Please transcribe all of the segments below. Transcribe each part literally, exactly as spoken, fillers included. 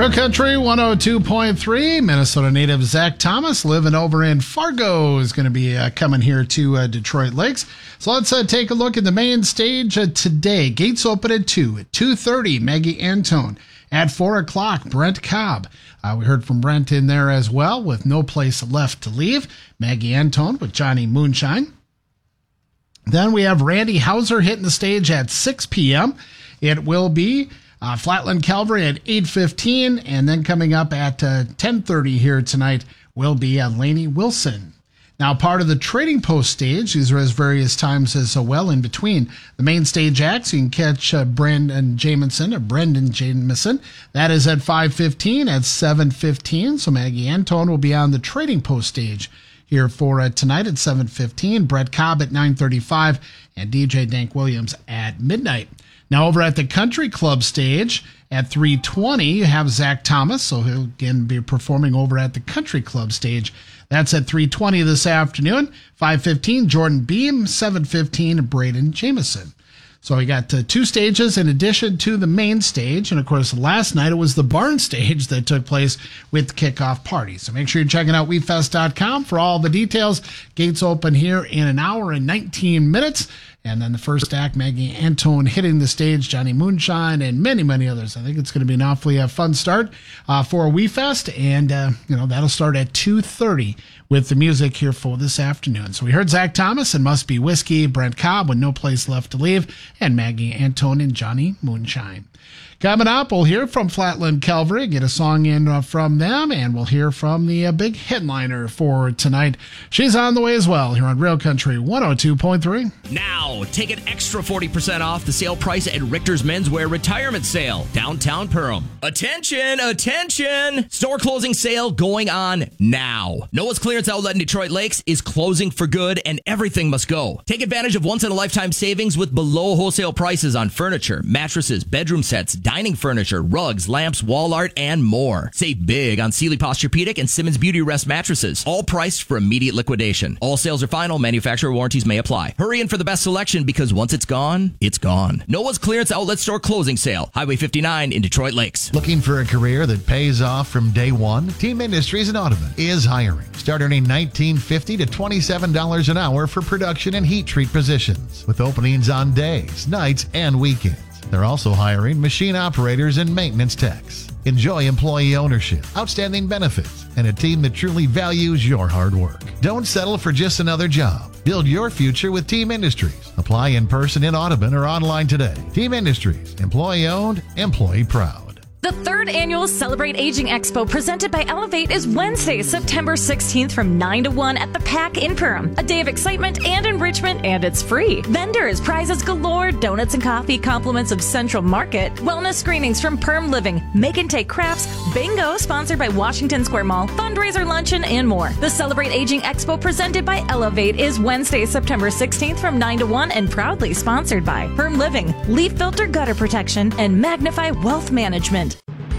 Real Country one oh two point three, Minnesota native Zach Thomas living over in Fargo is going to be uh, coming here to uh, Detroit Lakes. So let's uh, take a look at the main stage uh, today. Gates open at two. At two thirty, Maggie Antone. At four o'clock, Brent Cobb. Uh, we heard from Brent in there as well with No Place Left to Leave. Maggie Antone with Johnny Moonshine. Then we have Randy Hauser hitting the stage at six p.m. It will be Uh, Flatland Calvary at eight fifteen, and then coming up at uh, ten thirty here tonight will be uh, Lainey Wilson. Now, part of the Trading Post stage, these are as various times as uh, well in between. The main stage acts, you can catch uh, Brendan Jamison, or Brendan Jamison. That is at five fifteen, at seven fifteen, so Maggie Antone will be on the Trading Post stage here for uh, tonight at seven fifteen, Brett Cobb at nine thirty-five, and D J Dank Williams at midnight. Now, over at the Country Club stage at three twenty, you have Zach Thomas, so he'll again be performing over at the Country Club stage. That's at three twenty this afternoon. five fifteen, Jordan Beam. seven fifteen, Braden Jamison. So we got uh, two stages in addition to the main stage. And, of course, last night it was the barn stage that took place with the kickoff party. So make sure you're checking out we fest dot com for all the details. Gates open here in an hour and nineteen minutes. And then the first act, Maggie Antone hitting the stage, Johnny Moonshine, and many, many others. I think it's going to be an awfully uh, fun start uh, for WeFest. And, uh, you know, that'll start at two thirty with the music here for this afternoon. So we heard Zach Thomas and Must Be Whiskey, Brent Cobb with No Place Left to Leave, and Maggie Antone and Johnny Moonshine. Coming up, we'll hear from Flatland Calvary, get a song in uh, from them, and we'll hear from the uh, big headliner for tonight. She's on the way as well here on Real Country one oh two point three. Now, take an extra forty percent off the sale price at Richter's Menswear Retirement Sale, downtown Perham. Attention, attention! Store closing sale going on now. Noah's Clearance Outlet in Detroit Lakes is closing for good, and everything must go. Take advantage of once-in-a-lifetime savings with below wholesale prices on furniture, mattresses, bedroom sets, dining furniture, rugs, lamps, wall art, and more. Save big on Sealy Posturepedic and Simmons Beauty Rest mattresses, all priced for immediate liquidation. All sales are final. Manufacturer warranties may apply. Hurry in for the best selection because once it's gone, it's gone. Noah's Clearance Outlet Store closing sale. Highway fifty-nine in Detroit Lakes. Looking for a career that pays off from day one? Team Industries in Audubon is hiring. Start earning nineteen fifty to twenty-seven dollars an hour for production and heat treat positions, with openings on days, nights, and weekends. They're also hiring machine operators and maintenance techs. Enjoy employee ownership, outstanding benefits, and a team that truly values your hard work. Don't settle for just another job. Build your future with Team Industries. Apply in person in Audubon or online today. Team Industries, employee-owned, employee-proud. The third annual Celebrate Aging Expo presented by Elevate is Wednesday, September sixteenth from nine to one at the P A C in Perham. A day of excitement and enrichment, and it's free. Vendors, prizes galore, donuts and coffee, compliments of Central Market, wellness screenings from Perm Living, Make and Take Crafts, bingo sponsored by Washington Square Mall, fundraiser luncheon, and more. The Celebrate Aging Expo presented by Elevate is Wednesday, September sixteenth from nine to one and proudly sponsored by Perm Living, Leaf Filter Gutter Protection, and Magnify Wealth Management.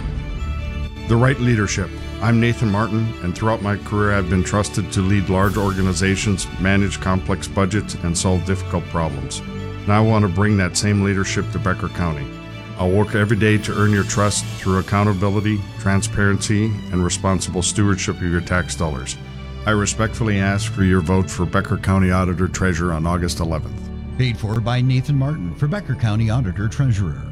The right leadership. I'm Nathan Martin, and throughout my career I've been trusted to lead large organizations, manage complex budgets, and solve difficult problems. Now I want to bring that same leadership to Becker County. I'll work every day to earn your trust through accountability, transparency, and responsible stewardship of your tax dollars. I respectfully ask for your vote for Becker County Auditor Treasurer on August eleventh. Paid for by Nathan Martin for Becker County Auditor Treasurer.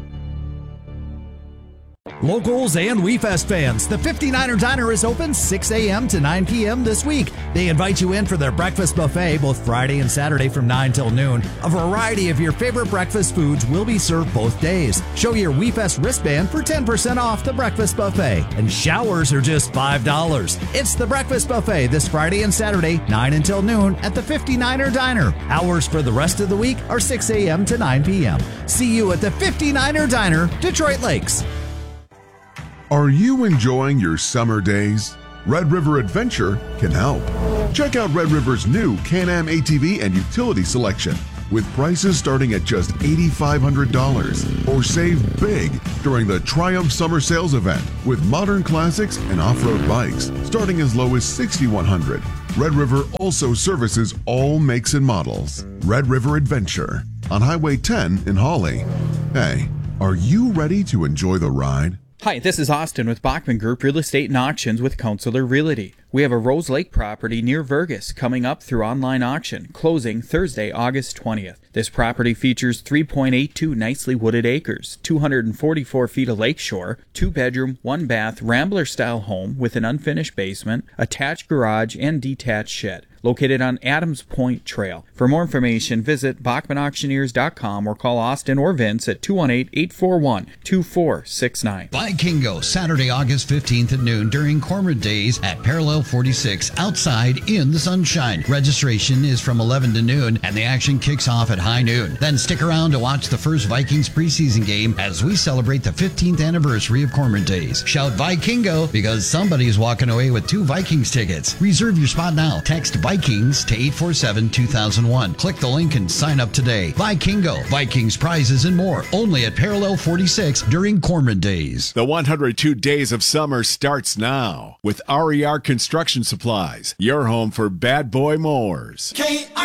Locals and WeFest fans, the fifty-niner Diner is open six a.m. to nine p.m. this week. They invite you in for their breakfast buffet both Friday and Saturday from nine till noon. A variety of your favorite breakfast foods will be served both days. Show your WeFest wristband for ten percent off the breakfast buffet. And showers are just five dollars. It's the breakfast buffet this Friday and Saturday, nine until noon at the fifty-niner Diner. Hours for the rest of the week are six a.m. to nine p.m. See you at the fifty-niner Diner, Detroit Lakes. Are you enjoying your summer days? Red River Adventure can help. Check out Red River's new Can-Am A T V and utility selection with prices starting at just eight thousand five hundred dollars. Or save big during the Triumph Summer Sales event with modern classics and off-road bikes starting as low as six thousand one hundred dollars. Red River also services all makes and models. Red River Adventure on Highway ten in Hawley. Hey, are you ready to enjoy the ride? Hi, this is Austin with Bachman Group Real Estate and Auctions with Counselor Realty. We have a Rose Lake property near Vergas coming up through online auction, closing Thursday, August twentieth. This property features three point eight two nicely wooded acres, two hundred forty-four feet of lakeshore, two bedroom, one bath, Rambler style home with an unfinished basement, attached garage, and detached shed. Located on Adams Point Trail. For more information, visit Bachman Auctioneers dot com or call Austin or Vince at two one eight, eight four one, two four six nine. Vikingo, Saturday, August fifteenth at noon during Cormorant Days at Parallel forty-six, outside in the sunshine. Registration is from eleven to noon, and the action kicks off at high noon. Then stick around to watch the first Vikings preseason game as we celebrate the fifteenth anniversary of Cormorant Days. Shout Vikingo because somebody's walking away with two Vikings tickets. Reserve your spot now. Text Vikings to eight four seven, two thousand one. Click the link and sign up today. Vikingo, Vikings prizes and more. Only at Parallel forty-six during Cormorant Days. The one hundred two Days of Summer starts now with R E R Construction Supplies, your home for bad boy mowers.